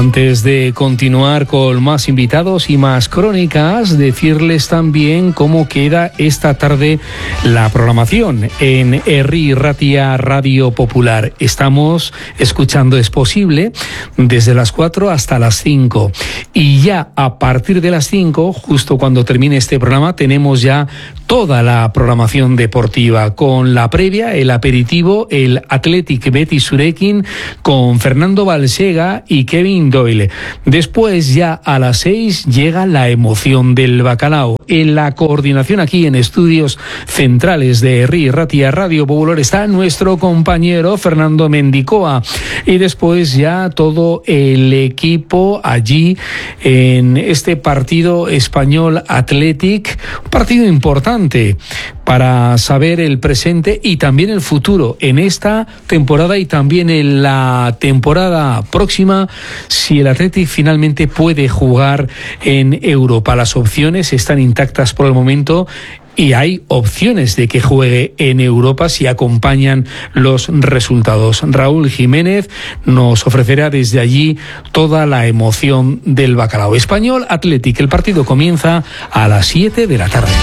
Antes de continuar con más invitados y más crónicas, decirles también cómo queda esta tarde la programación en Herri Ratia Radio Popular. Estamos escuchando Es Posible desde las 4 hasta las 5. Y ya a partir de las 5, justo cuando termine este programa, tenemos ya toda la programación deportiva, con la previa, el aperitivo, el Athletic Betis Surekin, con Fernando Balsega y Kevin Doyle. Después, ya a las 6, llega la emoción del bacalao. En la coordinación aquí en Estudios Centrales de Herri Ratia Radio Popular está nuestro compañero Fernando Mendicoa. Y después ya todo el equipo allí en este partido Español Athletic, un partido importante para saber el presente y también el futuro en esta temporada y también en la temporada próxima, si el Athletic finalmente puede jugar en Europa. Las opciones están intactas por el momento y hay opciones de que juegue en Europa si acompañan los resultados. Raúl Jiménez nos ofrecerá desde allí toda la emoción del bacalao. Español Athletic, el partido comienza a las 7 de la tarde.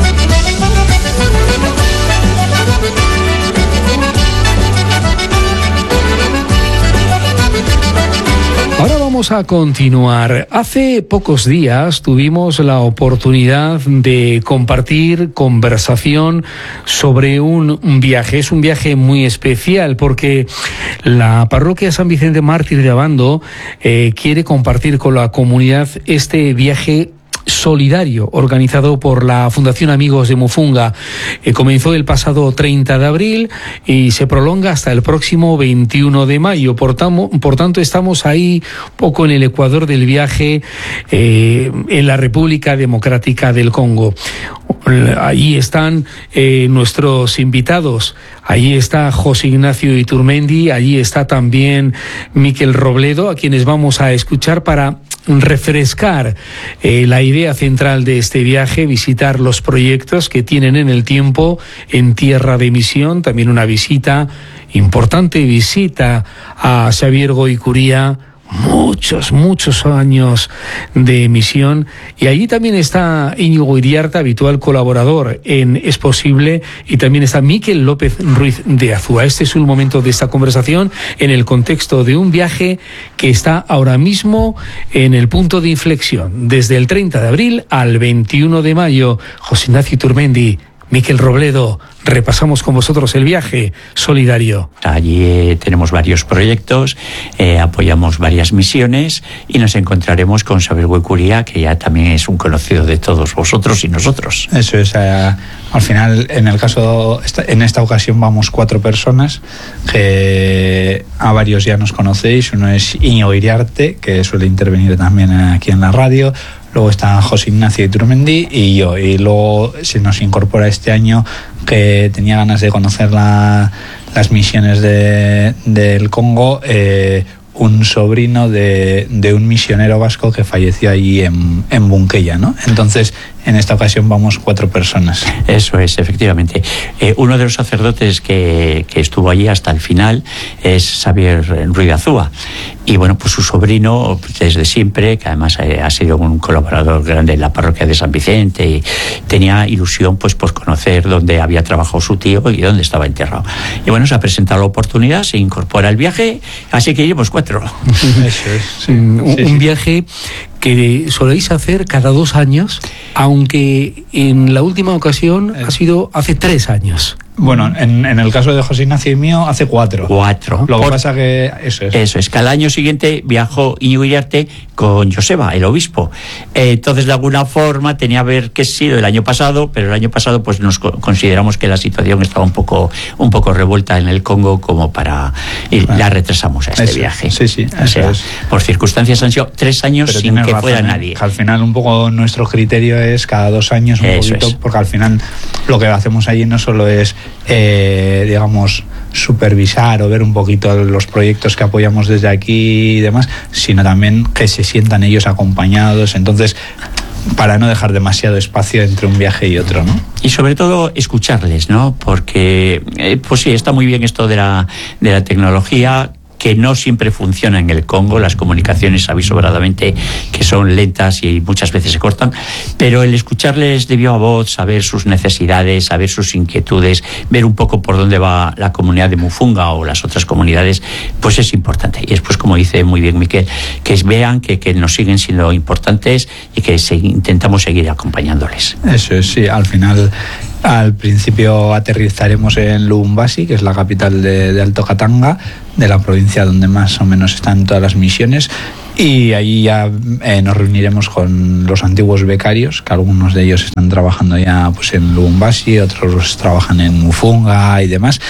Ahora vamos a continuar. Hace pocos días tuvimos la oportunidad de compartir conversación sobre un viaje. Es un viaje muy especial porque la parroquia San Vicente Mártir de Abando quiere compartir con la comunidad este viaje solidario organizado por la Fundación Amigos de Mufunga. Comenzó el pasado 30 de abril y se prolonga hasta el próximo 21 de mayo. Por tanto, estamos ahí un poco en el ecuador del viaje en la República Democrática del Congo. Allí están nuestros invitados. Allí está José Ignacio Iturmendi, allí está también Miquel Robledo, a quienes vamos a escuchar para refrescar la idea central de este viaje, visitar los proyectos que tienen en el tiempo en tierra de misión, también una importante visita a Xavier Goicuría, muchos años de misión, y allí también está Íñigo Iriarte, habitual colaborador en Es Posible, y también está Miquel López Ruiz de Azúa. Este es un momento de esta conversación en el contexto de un viaje que está ahora mismo en el punto de inflexión, desde el 30 de abril al 21 de mayo. José Ignacio Iturmendi, Miquel Robledo, repasamos con vosotros el viaje solidario. Allí tenemos varios proyectos, apoyamos varias misiones y nos encontraremos con Xavier Goicuría, que ya también es un conocido de todos vosotros y nosotros. Eso es, al final, en esta ocasión vamos 4 personas, que a varios ya nos conocéis. Uno es Íñigo Iriarte, que suele intervenir también aquí en la radio. Luego está José Ignacio Iturmendi y yo. Y luego se nos incorpora este año, que tenía ganas de conocer las misiones del Congo, un sobrino de un misionero vasco que falleció allí en Bunqueya, ¿no? Entonces, en esta ocasión vamos 4 personas. Eso es, efectivamente. Uno de los sacerdotes que estuvo allí hasta el final es Xavier Ruiz de Azúa. Y bueno, pues su sobrino, desde siempre, que además ha sido un colaborador grande en la parroquia de San Vicente, y tenía ilusión pues por conocer dónde había trabajado su tío y dónde estaba enterrado. Y bueno, se ha presentado la oportunidad, se incorpora al viaje, así que iremos 4. Eso es. Sí. Un viaje que soléis hacer cada 2 años, aunque en la última ocasión ha sido hace 3 años. Bueno, en el caso de José Ignacio y mío, hace 4. 4. Lo que pasa que eso es. Que al año siguiente viajó Íñigo Iriarte con Joseba, el obispo. Entonces, de alguna forma, tenía que haber sido el año pasado, pero el año pasado pues nos consideramos que la situación estaba un poco revuelta en el Congo como para... Y la retrasamos a este viaje. Sí. O sea, por circunstancias han sido 3 años pero sin que razón, fuera nadie. Que al final un poco nuestro criterio es cada 2 años un eso poquito, es. Porque al final lo que hacemos allí no solo es digamos, supervisar o ver un poquito los proyectos que apoyamos desde aquí y demás, sino también que se sientan ellos acompañados. Entonces, para no dejar demasiado espacio entre un viaje y otro, ¿no? Y sobre todo escucharles, ¿no? Porque, pues sí, está muy bien esto de la tecnología, que no siempre funciona en el Congo. Las comunicaciones, sabéis sobradamente que son lentas y muchas veces se cortan, pero el escucharles de viva voz, saber sus necesidades, saber sus inquietudes, ver un poco por dónde va la comunidad de Mufunga o las otras comunidades, pues es importante. Y después, como dice muy bien Miquel, que vean que nos siguen siendo importantes y que intentamos seguir acompañándoles. Eso es, sí, al final, al principio aterrizaremos en Lubumbashi, que es la capital de Alto Katanga, de la provincia donde más o menos están todas las misiones, y ahí ya nos reuniremos con los antiguos becarios, que algunos de ellos están trabajando ya pues en Lubumbashi, otros trabajan en Mufunga y demás.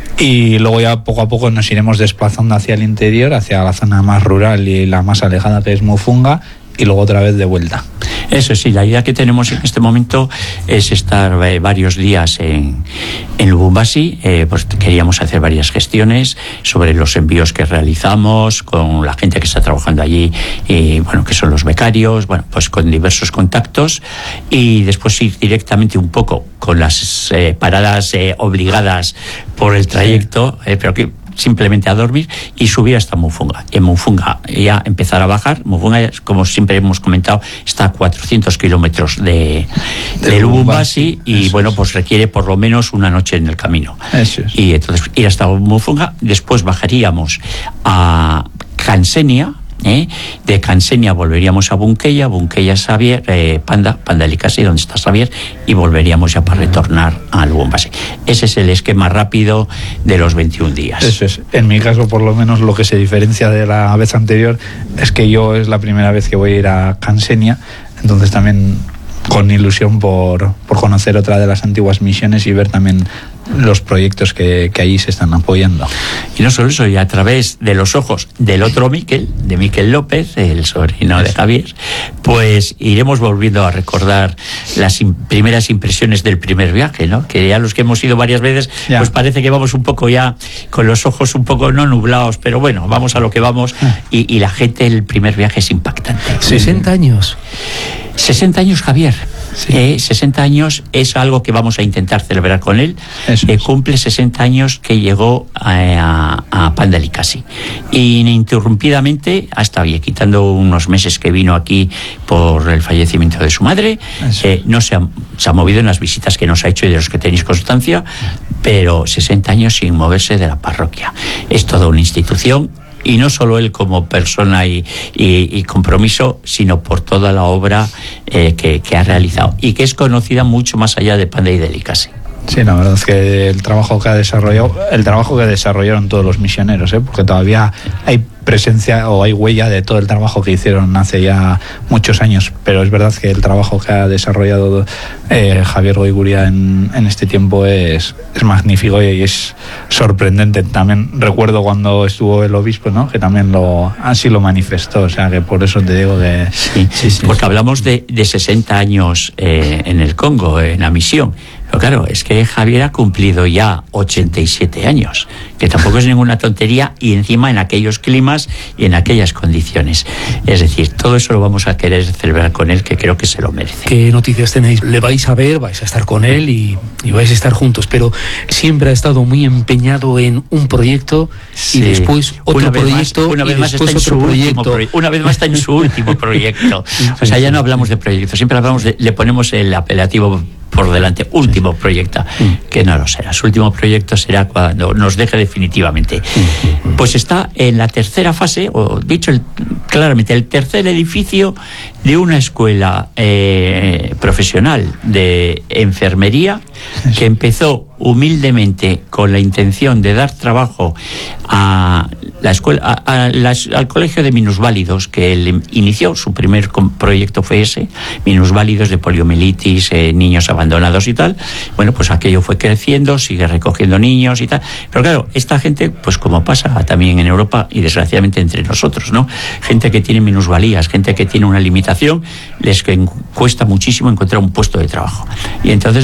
Y luego ya poco a poco nos iremos desplazando hacia el interior, hacia la zona más rural y la más alejada, que es Mufunga, y luego otra vez de vuelta. Eso sí, la idea que tenemos en este momento es estar varios días en Lubumbashi. Pues queríamos hacer varias gestiones sobre los envíos que realizamos con la gente que está trabajando allí, y bueno, que son los becarios, bueno, pues con diversos contactos, y después ir directamente un poco con las paradas obligadas por el trayecto, pero que simplemente a dormir, y subir hasta Mufunga. En Mufunga ya empezar a bajar. Mufunga, como siempre hemos comentado, está a 400 kilómetros de Lubumbashi, y bueno, pues requiere por lo menos una noche en el camino. Eso es. Y entonces ir hasta Mufunga, después bajaríamos a Kansenia. De Kansenia volveríamos a Bunkeya, Xavier, Panda Likasi, donde está Xavier, y volveríamos ya para retornar a Lubumbashi. Ese es el esquema rápido de los 21 días. Eso es. En mi caso, por lo menos, lo que se diferencia de la vez anterior es que yo es la primera vez que voy a ir a Kansenia, entonces también con ilusión por conocer otra de las antiguas misiones y ver también los proyectos que allí se están apoyando. Y no solo eso, y a través de los ojos del otro Miquel, de Miquel López, el sobrino de Javier, pues iremos volviendo a recordar las primeras impresiones del primer viaje, ¿no? Que ya los que hemos ido varias veces, pues parece que vamos un poco ya con los ojos un poco no nublados, pero bueno, vamos a lo que vamos, y la gente, el primer viaje es impactante. 60 años. 60 años, Javier. Sí. 60 años es algo que vamos a intentar celebrar con él. Cumple 60 años que llegó a Panda Likasi. Ininterrumpidamente, hasta bien, quitando unos meses que vino aquí por el fallecimiento de su madre, no se ha movido en las visitas que nos ha hecho y de los que tenéis constancia, pero 60 años sin moverse de la parroquia. Es toda una institución. Y no solo él como persona y compromiso, sino por toda la obra que ha realizado y que es conocida mucho más allá de Panda y de Likasi. Sí, la verdad es que el trabajo que desarrollaron todos los misioneros, porque todavía hay presencia o hay huella de todo el trabajo que hicieron hace ya muchos años, pero es verdad que el trabajo que ha desarrollado Javier Goiguria en este tiempo es magnífico y es sorprendente. También recuerdo cuando estuvo el obispo, ¿no?, que también así lo manifestó, o sea que por eso te digo que... Sí, porque hablamos de 60 años en el Congo, en la misión. Pero claro, es que Javier ha cumplido ya 87 años, que tampoco es ninguna tontería, y encima en aquellos climas y en aquellas condiciones. Es decir, todo eso lo vamos a querer celebrar con él, que creo que se lo merece. ¿Qué noticias tenéis? Le vais a ver, vais a estar con él y vais a estar juntos, pero siempre ha estado muy empeñado en un proyecto, y después otro proyecto, una vez más está en su último proyecto. Una vez más está en su último proyecto. O sea, ya no hablamos de proyectos, siempre hablamos le ponemos el apelativo por delante, último proyecto, que no lo será. Su último proyecto será cuando nos deje definitivamente. Pues está en la tercera fase, o dicho claramente, el tercer edificio de una escuela profesional de enfermería que empezó humildemente con la intención de dar trabajo a la escuela, al colegio de minusválidos, que él inició. Su primer proyecto fue ese, minusválidos de poliomielitis, niños abandonados y tal. Bueno, pues aquello fue creciendo, sigue recogiendo niños y tal, pero claro, esta gente, pues como pasa también en Europa y desgraciadamente entre nosotros, ¿no?, gente que tiene minusvalías, gente que tiene una limitación, les cuesta muchísimo encontrar un puesto de trabajo. Y entonces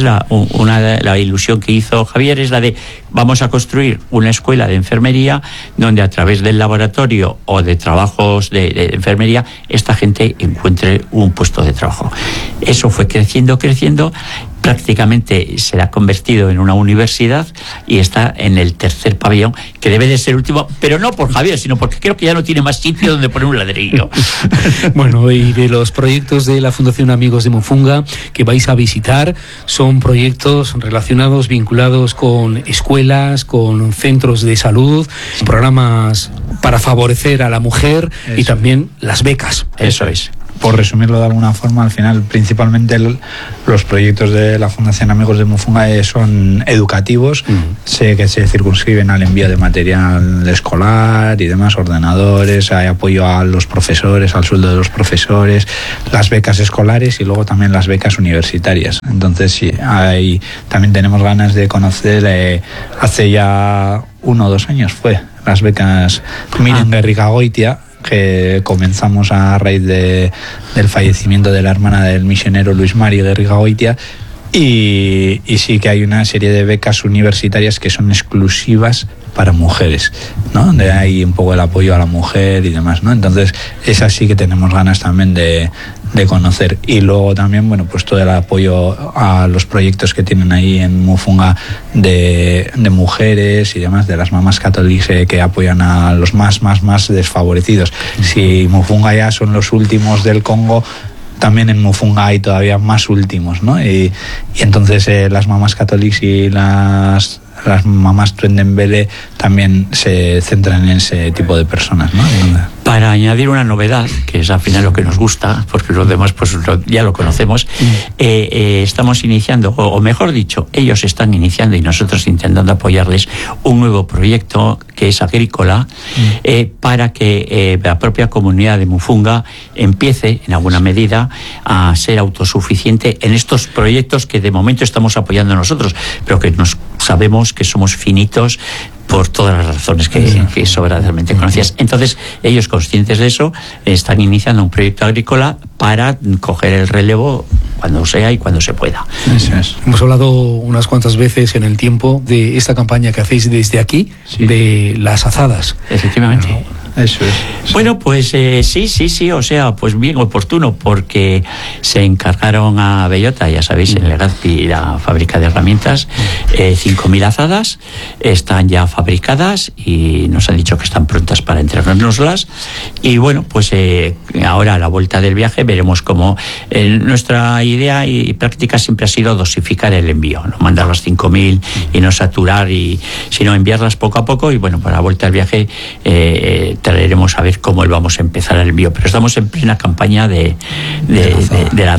la ilusión que hizo Javier es la de: vamos a construir una escuela de enfermería donde a través del laboratorio o de trabajos de enfermería esta gente encuentre un puesto de trabajo. Eso fue creciendo, prácticamente se ha convertido en una universidad y está en el tercer pabellón, que debe de ser el último, pero no por Javier, sino porque creo que ya no tiene más sitio donde poner un ladrillo. Bueno, y de los proyectos de la Fundación Amigos de Mufunga que vais a visitar, son proyectos relacionados, vinculados con escuelas, con centros de salud, programas para favorecer a la mujer. Eso. Y también las becas. Eso es. Por resumirlo de alguna forma, al final, principalmente los proyectos de la Fundación Amigos de Mufunga son educativos, sé que se circunscriben al envío de material escolar y demás, ordenadores, hay apoyo a los profesores, al sueldo de los profesores, las becas escolares y luego también las becas universitarias. Entonces, sí, también tenemos ganas de conocer, hace ya 1 o 2 años fue, las becas Miren Guerricagoitia, que comenzamos a raíz del fallecimiento de la hermana del misionero Luis Mario Guerricagoitia, y sí que hay una serie de becas universitarias que son exclusivas para mujeres, ¿no? Donde hay un poco el apoyo a la mujer y demás, ¿no? Entonces, esas sí que tenemos ganas también de conocer. Y luego también, bueno, pues todo el apoyo a los proyectos que tienen ahí en Mufunga de mujeres y demás, de las mamás católicas que apoyan a los más desfavorecidos. Si Mufunga ya son los últimos del Congo, también en Mufunga hay todavía más últimos, ¿no? Y entonces las mamás católicas y las mamás Tuendembele también se centran en ese tipo de personas, ¿no? Para añadir una novedad, que es al final lo que nos gusta, porque los demás pues ya lo conocemos, estamos iniciando, o mejor dicho, ellos están iniciando y nosotros intentando apoyarles un nuevo proyecto que es agrícola, para que la propia comunidad de Mufunga empiece en alguna medida a ser autosuficiente en estos proyectos que de momento estamos apoyando nosotros, pero que sabemos que somos finitos por todas las razones que sobradamente conocías. Entonces, ellos, conscientes de eso, están iniciando un proyecto agrícola para coger el relevo cuando sea y cuando se pueda. Eso es. Hemos hablado unas cuantas veces en el tiempo de esta campaña que hacéis desde aquí, sí, de las azadas. Efectivamente. Eso es. Sí. Bueno, pues sí, o sea, pues bien oportuno, porque se encargaron a Bellota, ya sabéis, en Legazpi, la fábrica de herramientas, 5.000 azadas, están ya fabricadas y nos han dicho que están prontas para entregárnoslas. Y bueno, pues ahora a la vuelta del viaje veremos cómo nuestra idea y práctica siempre ha sido dosificar el envío, no mandar las 5.000 y no saturar, sino enviarlas poco a poco. Y bueno, para la vuelta del viaje traeremos a ver cómo vamos a empezar el envío, pero estamos en plena campaña de la